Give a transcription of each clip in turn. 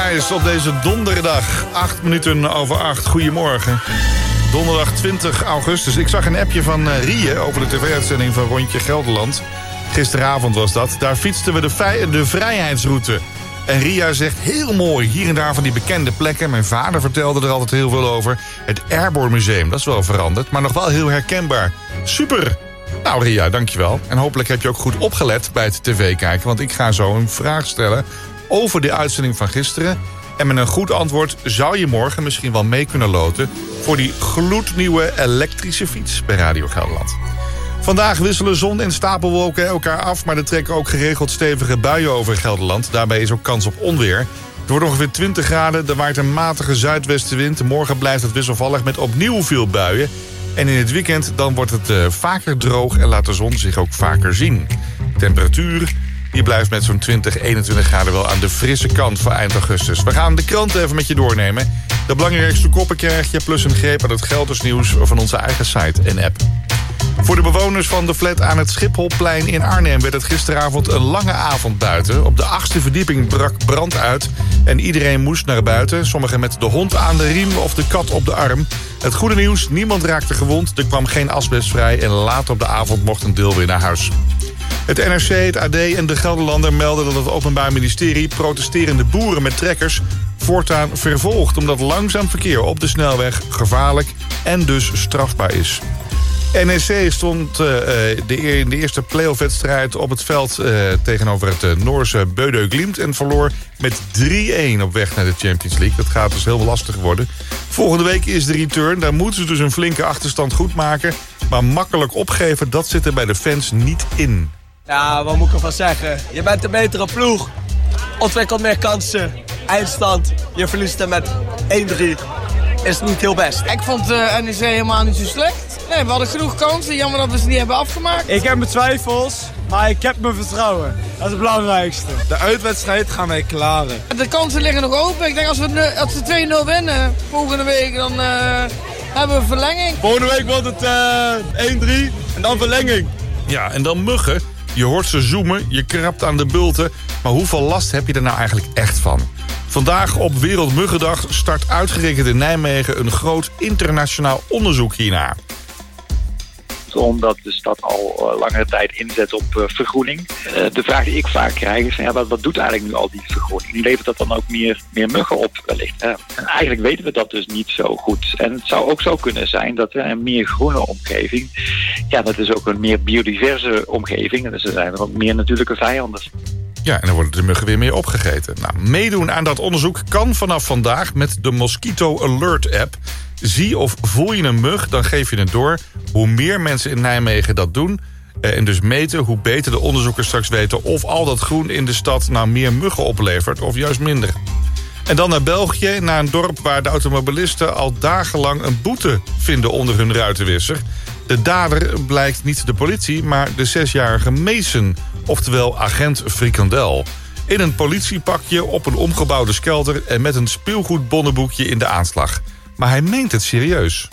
Paradise op deze donderdag. 8:08. Goedemorgen. Donderdag 20 augustus. Ik zag een appje van Rie over de tv-uitzending van Rondje Gelderland. Gisteravond was dat. Daar fietsten we de vrijheidsroute. En Ria zegt heel mooi, hier en daar van die bekende plekken. Mijn vader vertelde er altijd heel veel over. Het Airborne Museum, dat is wel veranderd, maar nog wel heel herkenbaar. Super! Nou Ria, dankjewel. En hopelijk heb je ook goed opgelet bij het tv-kijken, want ik ga zo een vraag stellen over de uitzending van gisteren. En met een goed antwoord zou je morgen misschien wel mee kunnen loten voor die gloednieuwe elektrische fiets bij Radio Gelderland. Vandaag wisselen zon en stapelwolken elkaar af, maar er trekken ook geregeld stevige buien over Gelderland. Daarbij is ook kans op onweer. Het wordt ongeveer 20 graden, er waait een matige zuidwestenwind. Morgen blijft het wisselvallig met opnieuw veel buien. En in het weekend dan wordt het vaker droog en laat de zon zich ook vaker zien. Temperatuur die blijft met zo'n 20, 21 graden wel aan de frisse kant voor eind augustus. We gaan de krant even met je doornemen. De belangrijkste koppen krijg je, plus een greep aan het Gelders nieuws van onze eigen site en app. Voor de bewoners van de flat aan het Schipholplein in Arnhem werd het gisteravond een lange avond buiten. Op de 8e verdieping brak brand uit en iedereen moest naar buiten. Sommigen met de hond aan de riem of de kat op de arm. Het goede nieuws, niemand raakte gewond, er kwam geen asbest vrij en later op de avond mocht een deel weer naar huis. Het NRC, het AD en de Gelderlander melden dat het Openbaar Ministerie protesterende boeren met trekkers voortaan vervolgt, omdat langzaam verkeer op de snelweg gevaarlijk en dus strafbaar is. NEC stond in de eerste play-off-wedstrijd op het veld tegenover het Noorse Bodø Glimt en verloor met 3-1 op weg naar de Champions League. Dat gaat dus heel lastig worden. Volgende week is de return. Daar moeten ze dus een flinke achterstand goed maken. Maar makkelijk opgeven, dat zit er bij de fans niet in. Ja, wat moet ik ervan zeggen? Je bent een betere ploeg. Ontwikkelt meer kansen. Eindstand. Je verliest er met 1-3. Is niet heel best. Ik vond NEC helemaal niet zo slecht. Nee, we hadden genoeg kansen. Jammer dat we ze niet hebben afgemaakt. Ik heb mijn twijfels, maar ik heb mijn vertrouwen. Dat is het belangrijkste. De uitwedstrijd gaan wij klaren. De kansen liggen nog open. Ik denk als we 2-0 winnen volgende week, dan hebben we verlenging. Volgende week wordt het 1-3 en dan verlenging. Ja, en dan muggen. Je hoort ze zoomen, je krabt aan de bulten. Maar hoeveel last heb je er nou eigenlijk echt van? Vandaag op Wereldmuggendag start uitgerekend in Nijmegen een groot internationaal onderzoek hiernaar. Omdat de stad al langere tijd inzet op vergroening. De vraag die ik vaak krijg is, wat doet eigenlijk nu al die vergroening? Levert dat dan ook meer muggen op wellicht? En eigenlijk weten we dat dus niet zo goed. En het zou ook zo kunnen zijn dat een meer groene omgeving, dat is ook een meer biodiverse omgeving. Dus er zijn er ook meer natuurlijke vijanden. Ja, en dan worden de muggen weer meer opgegeten. Nou, meedoen aan dat onderzoek kan vanaf vandaag met de Mosquito Alert app. Zie of voel je een mug, dan geef je het door. Hoe meer mensen in Nijmegen dat doen en dus meten, hoe beter de onderzoekers straks weten of al dat groen in de stad nou meer muggen oplevert of juist minder. En dan naar België, naar een dorp waar de automobilisten al dagenlang een boete vinden onder hun ruitenwisser. De dader blijkt niet de politie, maar de 6-jarige Mason, oftewel agent Frikandel. In een politiepakje op een omgebouwde skelter en met een speelgoedbonnenboekje in de aanslag. Maar hij meent het serieus.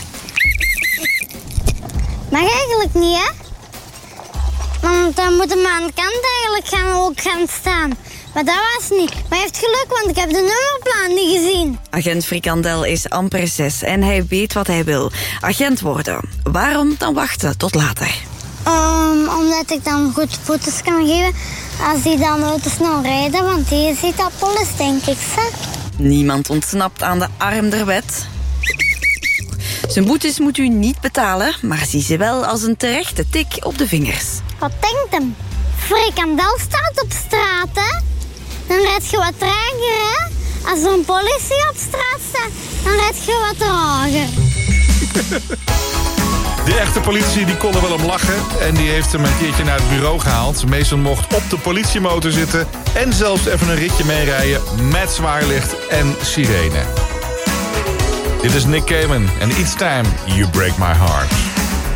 Maar eigenlijk niet, hè? Want dan moet hem aan de kant eigenlijk gaan staan. Maar dat was niet. Maar hij heeft geluk, want ik heb de nummerplan niet gezien. Agent Frikandel is amper 6 en hij weet wat hij wil. Agent worden. Waarom dan wachten tot later? Omdat ik dan goed foto's kan geven als die dan te snel rijden. Want die ziet dat polis, denk ik. Hè? Niemand ontsnapt aan de arm der wet. Zijn boetes moet u niet betalen, maar zie ze wel als een terechte tik op de vingers. Wat denkt hem? Frikandel staat op straat, hè? Dan red je wat trager, hè? Als er een politie op straat staat, dan red je wat trager. De echte politie die kon er wel om lachen en die heeft hem een keertje naar het bureau gehaald. Mason mocht op de politiemotor zitten en zelfs even een ritje meerijden met zwaarlicht en sirene. Dit is Nick Cayman en Each Time You Break My Heart.